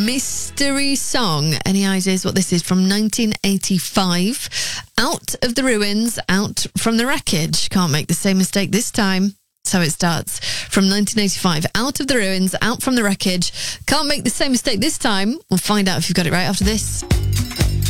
mystery song. Any ideas what this is? From 1985. Out of the ruins, out from the wreckage. Can't make the same mistake this time. So it starts from 1985. Out of the ruins, out from the wreckage. Can't make the same mistake this time. We'll find out if you've got it right after this.